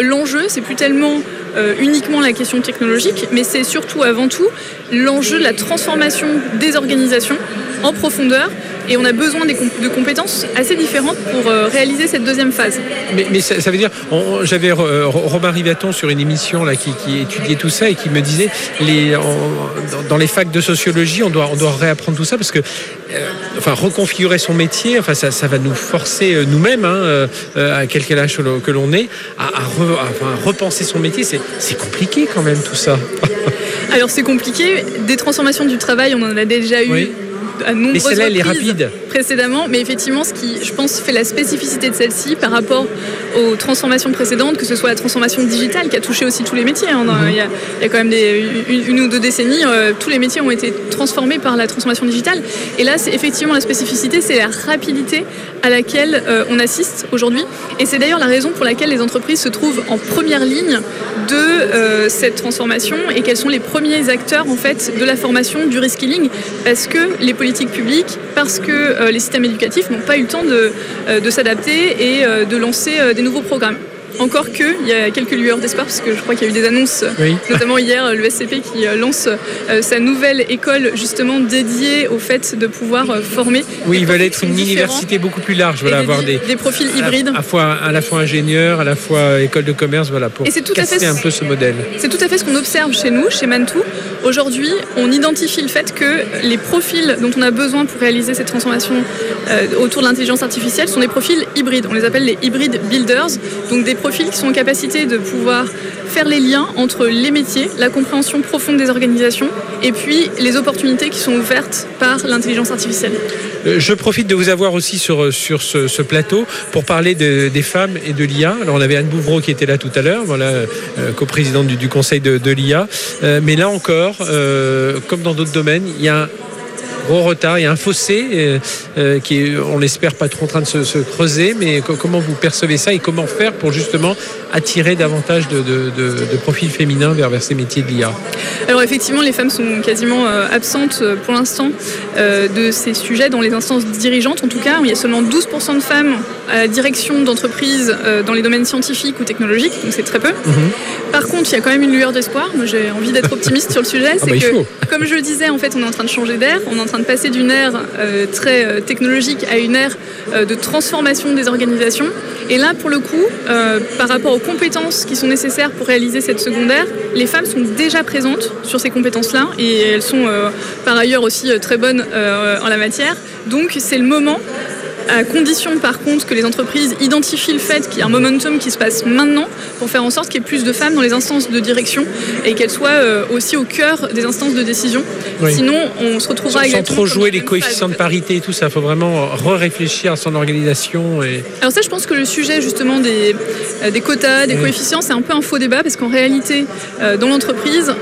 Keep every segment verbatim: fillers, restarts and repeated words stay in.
l'enjeu, c'est plus tellement euh, uniquement la question technologique, mais c'est surtout avant tout l'enjeu de la transformation des organisations en profondeur. Et on a besoin des comp- de compétences assez différentes pour euh, réaliser cette deuxième phase. Mais, mais ça, ça veut dire, on, j'avais euh, Romain Rivaton sur une émission là, qui, qui étudiait tout ça et qui me disait, les, on, dans, dans les facs de sociologie, on doit, on doit réapprendre tout ça parce que, euh, enfin, reconfigurer son métier, enfin, ça, ça va nous forcer euh, nous-mêmes, hein, euh, à quel âge que l'on est, à, à, re, à enfin, repenser son métier. C'est, c'est compliqué quand même tout ça. Alors c'est compliqué. Des transformations du travail, on en a déjà eu. Oui. À nombreuses mais celle-là, elle est rapide. Précédemment, mais effectivement, ce qui, je pense, fait la spécificité de celle-ci par rapport aux transformations précédentes, que ce soit la transformation digitale qui a touché aussi tous les métiers. Hein. Mm-hmm. Il, y a, il y a quand même des, une, une ou deux décennies, euh, tous les métiers ont été transformés par la transformation digitale. Et là, c'est effectivement la spécificité, c'est la rapidité à laquelle euh, on assiste aujourd'hui. Et c'est d'ailleurs la raison pour laquelle les entreprises se trouvent en première ligne de euh, cette transformation et quels sont les premiers acteurs en fait de la formation, du reskilling, parce que les politiques publiques, parce que euh, les systèmes éducatifs n'ont pas eu le temps de, euh, de s'adapter et euh, de lancer euh, des nouveaux programmes. Encore qu'il y a quelques lueurs d'espoir, parce que je crois qu'il y a eu des annonces, oui. Notamment hier, l'E S C P qui lance euh, sa nouvelle école justement dédiée au fait de pouvoir euh, former. Oui, ils veulent être une université beaucoup plus large, voilà, des, avoir des, des profils hybrides. À la, fois, à la fois ingénieur, à la fois école de commerce, voilà, pour casser fait, un peu ce modèle. C'est tout à fait ce qu'on observe chez nous, chez Mantoux. Aujourd'hui, on identifie le fait que les profils dont on a besoin pour réaliser cette transformation euh, autour de l'intelligence artificielle sont des profils hybrides. On les appelle les hybrid builders, donc des profils qui sont en capacité de pouvoir faire les liens entre les métiers, la compréhension profonde des organisations et puis les opportunités qui sont ouvertes par l'intelligence artificielle. Je profite de vous avoir aussi sur, sur ce, ce plateau pour parler de, des femmes et de l'I A. Alors on avait Anne Bouvreau qui était là tout à l'heure, voilà, euh, coprésidente du, du conseil de, de l'I A. Euh, mais là encore, euh, comme dans d'autres domaines, il y a un gros retard, il y a un fossé euh, euh, qui est, on l'espère, pas trop en train de se, se creuser, mais co- comment vous percevez ça et comment faire pour justement attirer davantage de, de, de, de profils féminins vers, vers ces métiers de l'I A? Alors effectivement, les femmes sont quasiment euh, absentes euh, pour l'instant euh, de ces sujets dans les instances dirigeantes. En tout cas, il y a seulement douze pour cent de femmes à la direction d'entreprises euh, dans les domaines scientifiques ou technologiques, donc c'est très peu. Mm-hmm. Par contre, il y a quand même une lueur d'espoir. Moi, j'ai envie d'être optimiste sur le sujet. C'est ah bah, que, comme je le disais, en fait, on est en train de changer d'air. On est en train de passer d'une ère euh, très euh, technologique à une ère euh, de transformation des organisations. Et là, pour le coup, euh, par rapport aux compétences qui sont nécessaires pour réaliser cette secondaire, les femmes sont déjà présentes sur ces compétences-là et elles sont euh, par ailleurs aussi euh, très bonnes euh, en la matière. Donc, c'est le moment, à condition par contre que les entreprises identifient le fait qu'il y a un momentum qui se passe maintenant pour faire en sorte qu'il y ait plus de femmes dans les instances de direction et qu'elles soient euh, aussi au cœur des instances de décision. Oui. Sinon, on se retrouvera sans, exactement... Sans trop jouer les coefficients phase, de parité et tout ça, il faut vraiment re-réfléchir à son organisation. Et... Alors ça, je pense que le sujet justement des, euh, des quotas, des oui. coefficients, c'est un peu un faux débat parce qu'en réalité, euh, dans l'entreprise,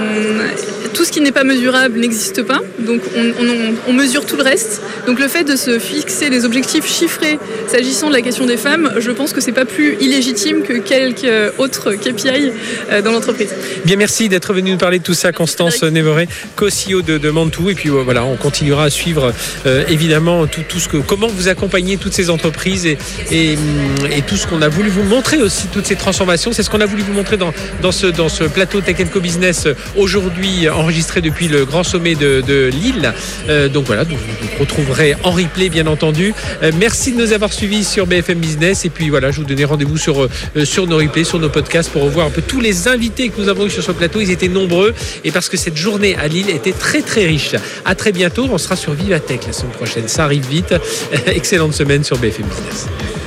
on... tout ce qui n'est pas mesurable n'existe pas. Donc on, on, on mesure tout le reste. Donc le fait de se fixer des objectifs chiffrés s'agissant de la question des femmes, je pense que c'est pas plus illégitime que quelques autres K P I dans l'entreprise. Bien, merci d'être venu nous parler de tout ça, Constance Névoré, co-C E O de, de Mantoux. Et puis voilà, on continuera à suivre euh, évidemment tout, tout ce que, comment vous accompagnez toutes ces entreprises et, et, et tout ce qu'on a voulu vous montrer aussi, toutes ces transformations. C'est ce qu'on a voulu vous montrer dans, dans, ce, dans ce plateau Tech and Co Business aujourd'hui enregistré depuis le grand sommet de, de Lille. Euh, donc voilà, donc vous, vous retrouverez en replay bien entendu. Euh, merci de nous avoir suivis sur B F M Business et puis voilà, je vous donnais rendez-vous sur, euh, sur nos replays, sur nos podcasts pour revoir un peu tous les invités que nous avons eu sur ce plateau. Ils étaient nombreux et parce que cette journée à Lille était très très riche. À très bientôt, on sera sur Vivatech la semaine prochaine, ça arrive vite. Excellente semaine sur B F M Business.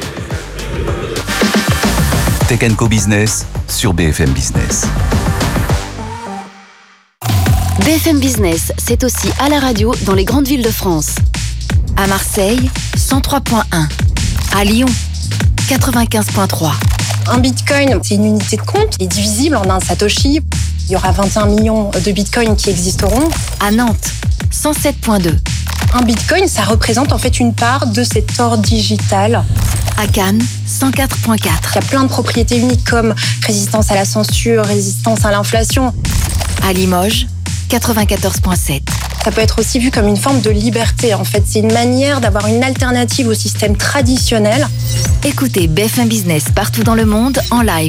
Tech and Co Business sur B F M Business. B F M Business, c'est aussi à la radio dans les grandes villes de France. À Marseille, cent trois virgule un. À Lyon, quatre-vingt-quinze virgule trois. Un bitcoin, c'est une unité de compte qui est divisible en un satoshi. Il y aura vingt et un millions de bitcoins qui existeront. À Nantes, cent sept virgule deux. Un bitcoin, ça représente en fait une part de cet or digital. À Cannes, cent quatre virgule quatre. Il y a plein de propriétés uniques comme résistance à la censure, résistance à l'inflation. À Limoges, quatre-vingt-quatorze virgule sept. Ça peut être aussi vu comme une forme de liberté. En fait, c'est une manière d'avoir une alternative au système traditionnel. Écoutez B F M Business partout dans le monde en live